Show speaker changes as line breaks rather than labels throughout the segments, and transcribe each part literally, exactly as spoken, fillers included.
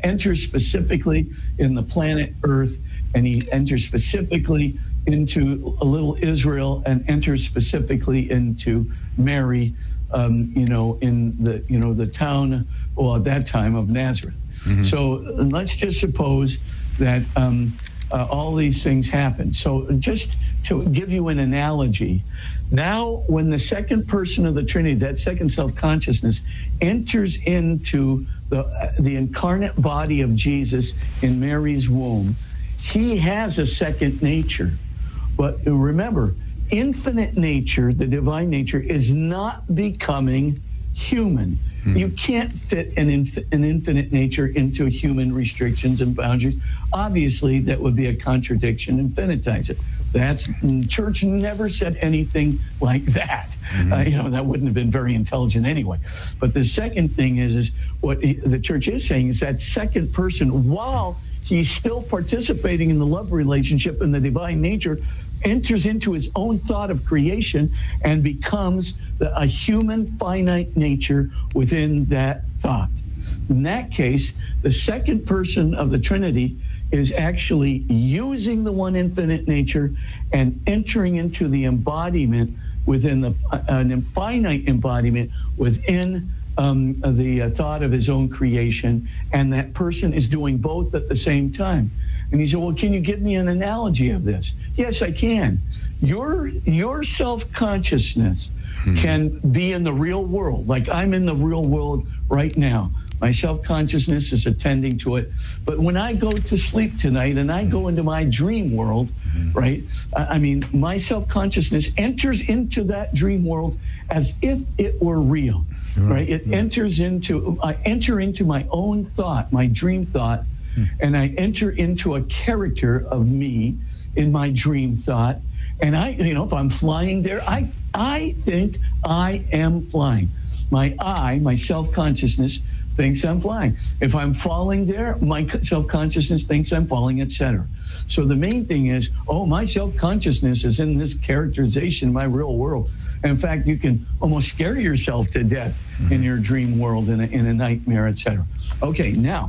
enters specifically in the planet Earth, and he enters specifically into a little Israel, and enters specifically into Mary, um, you know, in the, you know, the town, well, at that time of Nazareth. Mm-hmm. So let's just suppose that um, uh, all these things happen. So just to give you an analogy, now when the second person of the Trinity, that second self-consciousness, enters into the, uh, the incarnate body of Jesus in Mary's womb, he has a second nature. But remember, infinite nature, the divine nature, is not becoming human. Hmm. You can't fit an, inf- an infinite nature into human restrictions and boundaries. Obviously, that would be a contradiction. Infinitize it. That's church never said anything like that. Mm-hmm. Uh, you know, that wouldn't have been very intelligent anyway. But the second thing is, is what he, the church is saying is that second person, while he's still participating in the love relationship and the divine nature, enters into his own thought of creation and becomes the, a human finite nature within that thought. In that case, the second person of the Trinity is actually using the one infinite nature and entering into the embodiment within the uh, an infinite embodiment within um, the uh, thought of his own creation, and that person is doing both at the same time. And he said, well, can you give me an analogy of this? Yes, I can. Your your self-consciousness hmm. can be in the real world, like I'm in the real world right now. My self-consciousness is attending to it. But when I go to sleep tonight and I go into my dream world, mm-hmm. right, I mean, my self-consciousness enters into that dream world as if it were real, mm-hmm. right? It mm-hmm. enters into, I enter into my own thought, my dream thought, mm-hmm. and I enter into a character of me in my dream thought. And I, you know, if I'm flying there, I, I think I am flying. My I, my self-consciousness, thinks I'm flying. If I'm falling there, my self-consciousness thinks I'm falling, et cetera. So the main thing is, oh, my self-consciousness is in this characterization, my real world. And in fact, you can almost scare yourself to death mm-hmm. in your dream world, in a, in a nightmare, et cetera. Okay, now,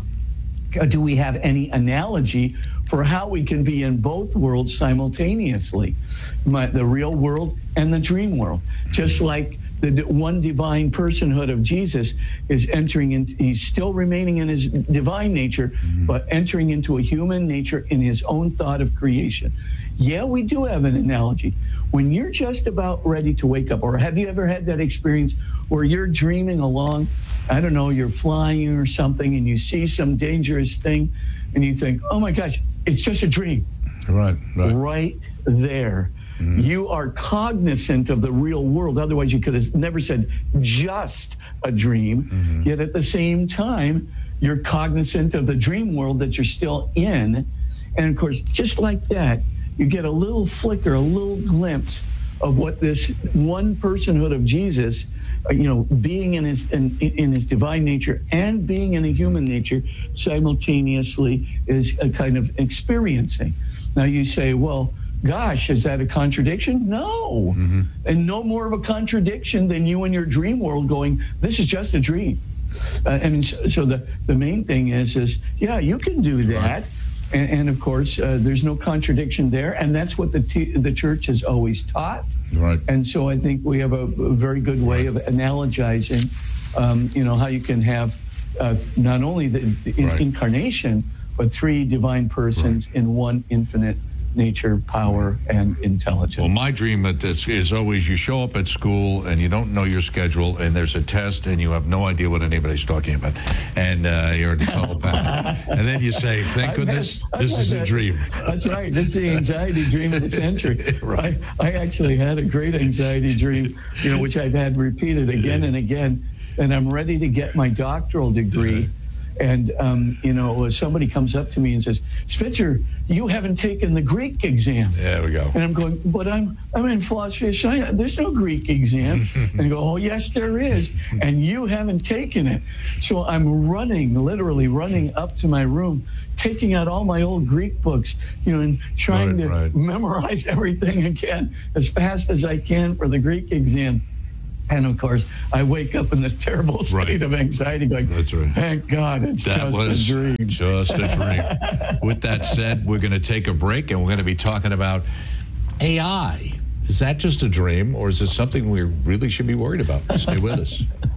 do we have any analogy for how we can be in both worlds simultaneously? My, the real world and the dream world. Just like the one divine personhood of Jesus is entering in, he's still remaining in his divine nature, mm-hmm. but entering into a human nature in his own thought of creation. Yeah, we do have an analogy. When you're just about ready to wake up, or have you ever had that experience where you're dreaming along, I don't know, you're flying or something, and you see some dangerous thing, and you think, oh my gosh, it's just a dream.
Right, right.
Right there. Mm-hmm. You are cognizant of the real world. Otherwise, you could have never said just a dream. Mm-hmm. Yet at the same time, you're cognizant of the dream world that you're still in. And of course, just like that, you get a little flicker, a little glimpse of what this one personhood of Jesus, uh, you know, being in his in, in his divine nature and being in a human nature simultaneously is a kind of experiencing. Now you say, well, gosh, is that a contradiction? No. Mm-hmm. And no more of a contradiction than you in your dream world going, this is just a dream. Uh, I mean, so, so the, the main thing is, is, yeah, you can do that. Right. And, and of course, uh, there's no contradiction there. And that's what the t- the church has always taught.
Right.
And so I think we have a, a very good way right. of analogizing, um, you know, how you can have uh, not only the, the right. incarnation, but three divine persons right. in one infinite nature, power, and intelligence.
Well, my dream at this is always you show up at school and you don't know your schedule, and there's a test and you have no idea what anybody's talking about, and uh, you're a telepathic. And then you say, thank goodness had, this is that. a dream.
That's right. This is the anxiety dream of the century.
Right.
I, I actually had a great anxiety dream, you know, which I've had repeated again and again, and I'm ready to get my doctoral degree. Yeah. And, um, you know, somebody comes up to me and says, Spitzer, you haven't taken the Greek exam.
There we go.
And I'm going, but I'm I'm in philosophy of science. There's no Greek exam. And I go, oh, yes, there is. And you haven't taken it. So I'm running, literally running up to my room, taking out all my old Greek books, you know, and trying
right,
to
right.
memorize everything again as fast as I can for the Greek exam. And of course, I wake up in this terrible state
Right.
of anxiety, going,
That's right.
thank God, it's
That
just
was
a dream.
just a dream. With that said, we're going to take a break, and we're going to be talking about A I. Is that just a dream, or is it something we really should be worried about? Stay with us.